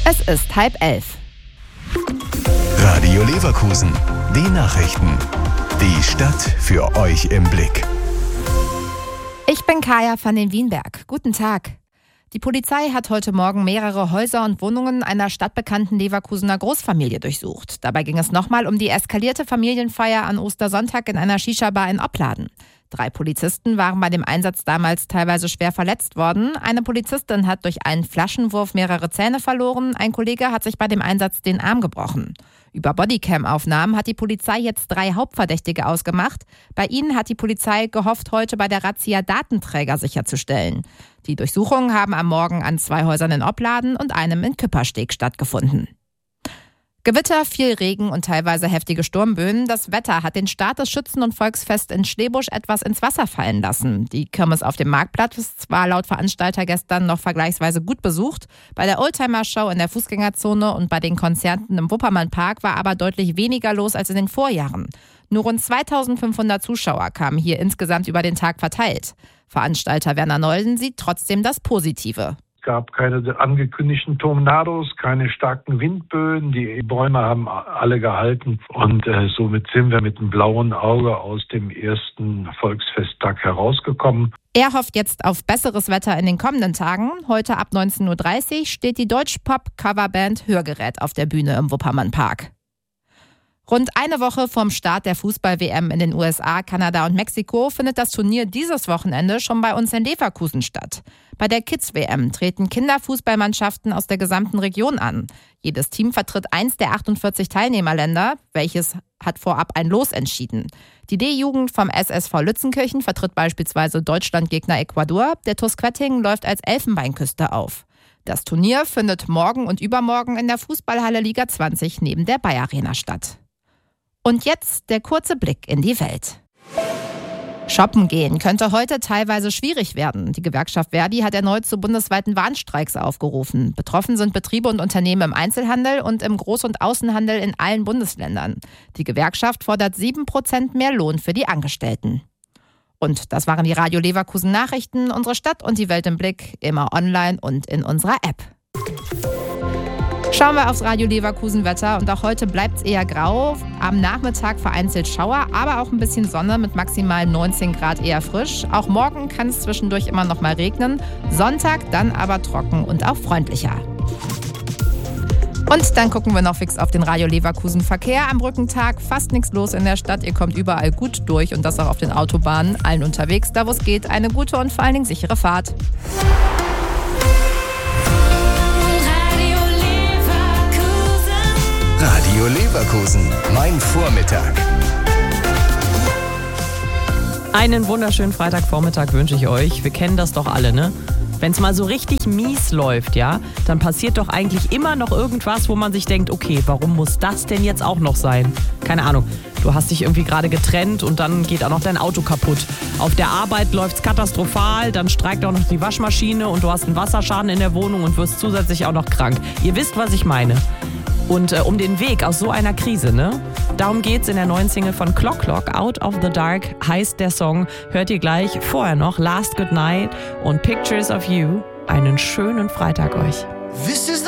Es ist 10:30. Radio Leverkusen, die Nachrichten. Die Stadt für euch im Blick. Ich bin Kaya van den Wienberg. Guten Tag. Die Polizei hat heute Morgen mehrere Häuser und Wohnungen einer stadtbekannten Leverkusener Großfamilie durchsucht. Dabei ging es nochmal um die eskalierte Familienfeier an Ostersonntag in einer Shisha-Bar in Opladen. 3 Polizisten waren bei dem Einsatz damals teilweise schwer verletzt worden. Eine Polizistin hat durch einen Flaschenwurf mehrere Zähne verloren. Ein Kollege hat sich bei dem Einsatz den Arm gebrochen. Über Bodycam-Aufnahmen hat die Polizei jetzt 3 Hauptverdächtige ausgemacht. Bei ihnen hat die Polizei gehofft, heute bei der Razzia Datenträger sicherzustellen. Die Durchsuchungen haben am Morgen an 2 Häusern in Opladen und einem in Küppersteg stattgefunden. Gewitter, viel Regen und teilweise heftige Sturmböen. Das Wetter hat den Start des Schützen- und Volksfest in Schlebusch etwas ins Wasser fallen lassen. Die Kirmes auf dem Marktplatz war laut Veranstalter gestern noch vergleichsweise gut besucht. Bei der Oldtimer-Show in der Fußgängerzone und bei den Konzerten im Wuppermann-Park war aber deutlich weniger los als in den Vorjahren. Nur rund 2500 Zuschauer kamen hier insgesamt über den Tag verteilt. Veranstalter Werner Nolden sieht trotzdem das Positive. Es gab keine angekündigten Tornados, keine starken Windböen. Die Bäume haben alle gehalten. Und somit sind wir mit einem blauen Auge aus dem ersten Volksfesttag herausgekommen. Er hofft jetzt auf besseres Wetter in den kommenden Tagen. Heute ab 19.30 Uhr steht die Deutsch-Pop-Coverband Hörgerät auf der Bühne im Wuppermann-Park. Rund eine Woche vorm Start der Fußball-WM in den USA, Kanada und Mexiko findet das Turnier dieses Wochenende schon bei uns in Leverkusen statt. Bei der Kids-WM treten Kinderfußballmannschaften aus der gesamten Region an. Jedes Team vertritt eins der 48 Teilnehmerländer, welches hat vorab ein Los entschieden. Die D-Jugend vom SSV Lützenkirchen vertritt beispielsweise Deutschlandgegner Ecuador. Der TuS Quettingen läuft als Elfenbeinküste auf. Das Turnier findet morgen und übermorgen in der Fußballhalle Liga 20 neben der Bayer Arena statt. Und jetzt der kurze Blick in die Welt. Shoppen gehen könnte heute teilweise schwierig werden. Die Gewerkschaft Verdi hat erneut zu bundesweiten Warnstreiks aufgerufen. Betroffen sind Betriebe und Unternehmen im Einzelhandel und im Groß- und Außenhandel in allen Bundesländern. Die Gewerkschaft fordert 7% mehr Lohn für die Angestellten. Und das waren die Radio Leverkusen Nachrichten. Unsere Stadt und die Welt im Blick, immer online und in unserer App. Schauen wir aufs Radio Leverkusen Wetter und auch heute bleibt es eher grau. Am Nachmittag vereinzelt Schauer, aber auch ein bisschen Sonne mit maximal 19 Grad eher frisch. Auch morgen kann es zwischendurch immer noch mal regnen. Sonntag dann aber trocken und auch freundlicher. Und dann gucken wir noch fix auf den Radio Leverkusen Verkehr. Am Brückentag fast nichts los in der Stadt. Ihr kommt überall gut durch und das auch auf den Autobahnen. Allen unterwegs, da wo es geht, eine gute und vor allen Dingen sichere Fahrt. Radio Leverkusen, mein Vormittag. Einen wunderschönen Freitagvormittag wünsche ich euch. Wir kennen das doch alle, ne? Wenn es mal so richtig mies läuft, ja, dann passiert doch eigentlich immer noch irgendwas, wo man sich denkt, okay, warum muss das denn jetzt auch noch sein? Keine Ahnung, du hast dich irgendwie gerade getrennt und dann geht auch noch dein Auto kaputt. Auf der Arbeit läuft's katastrophal, dann streikt auch noch die Waschmaschine und du hast einen Wasserschaden in der Wohnung und wirst zusätzlich auch noch krank. Ihr wisst, was ich meine. Und um den Weg aus so einer Krise, ne? Darum geht's in der neuen Single von Clock Clock, Out of the Dark heißt der Song. Hört ihr gleich, vorher noch Last Good Night und Pictures of You. Einen schönen Freitag euch. This is the